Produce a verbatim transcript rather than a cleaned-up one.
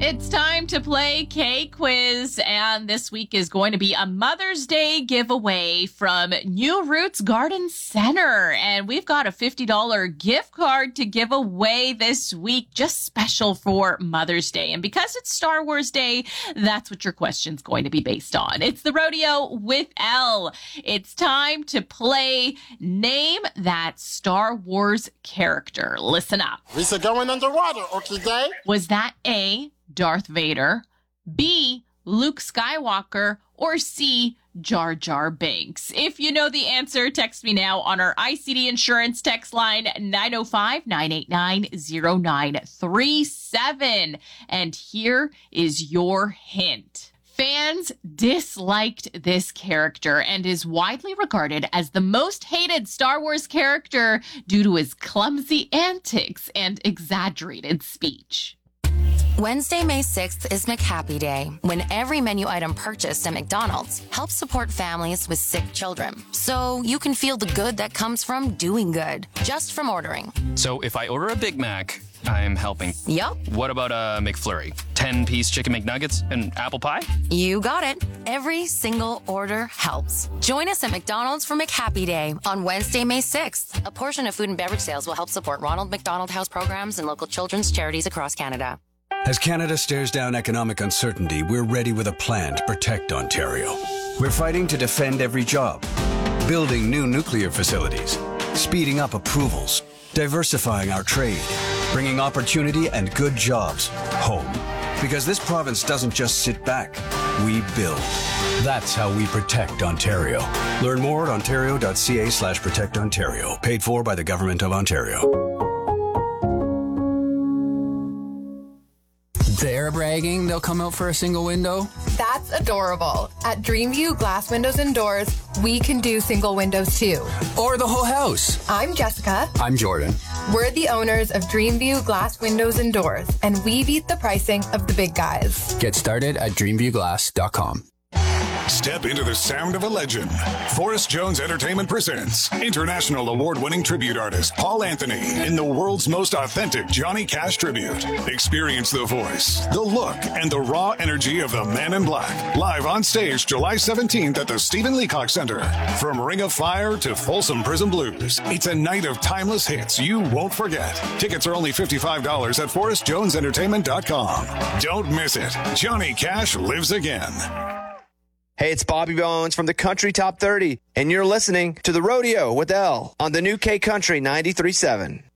It's time to play K-Quiz, and this week is going to be a Mother's Day giveaway from New Roots Garden Center. And we've got a fifty dollars gift card to give away this week, just special for Mother's Day. And because it's Star Wars Day, that's what your question's going to be based on. It's the Rodeo with Elle. It's time to play Name That Star Wars Character. Listen up. Is it going underwater, okay? Was that A, Darth Vader, B, Luke Skywalker, or C, Jar Jar Binks? If you know the answer, text me now on our I C D Insurance text line nine oh five, nine eight nine, oh nine three seven. And here is your hint. Fans disliked this character and is widely regarded as the most hated Star Wars character due to his clumsy antics and exaggerated speech. Wednesday, May sixth is McHappy Day, when every menu item purchased at McDonald's helps support families with sick children. So you can feel the good that comes from doing good, just from ordering. So if I order a Big Mac, I'm helping. Yup. What about a McFlurry? ten-piece chicken McNuggets and apple pie? You got it. Every single order helps. Join us at McDonald's for McHappy Day on Wednesday, May sixth. A portion of food and beverage sales will help support Ronald McDonald House programs and local children's charities across Canada. As Canada stares down economic uncertainty, we're ready with a plan to protect Ontario. We're fighting to defend every job, building new nuclear facilities, speeding up approvals, diversifying our trade, bringing opportunity and good jobs home. Because this province doesn't just sit back, we build. That's how we protect Ontario. Learn more at ontario.ca slash protect Ontario. Paid for by the Government of Ontario. They're bragging they'll come out for a single window. That's adorable. At Dreamview Glass Windows and Doors, we can do single windows too. Or the whole house. I'm Jessica. I'm Jordan. We're the owners of Dreamview Glass Windows and Doors, and we beat the pricing of the big guys. Get started at dreamview glass dot com. Step into the sound of a legend. Forrest Jones Entertainment presents international award-winning tribute artist Paul Anthony in the world's most authentic Johnny Cash tribute. Experience the voice, the look, and the raw energy of the Man in Black. Live on stage July seventeenth at the Stephen Leacock Center. From Ring of Fire to Folsom Prison Blues, it's a night of timeless hits you won't forget. Tickets are only fifty-five dollars at forrest jones entertainment dot com. Don't miss it. Johnny Cash lives again. Hey, it's Bobby Bones from the Country Top thirty, and you're listening to The Rodeo with Elle on the new K Country ninety-three point seven.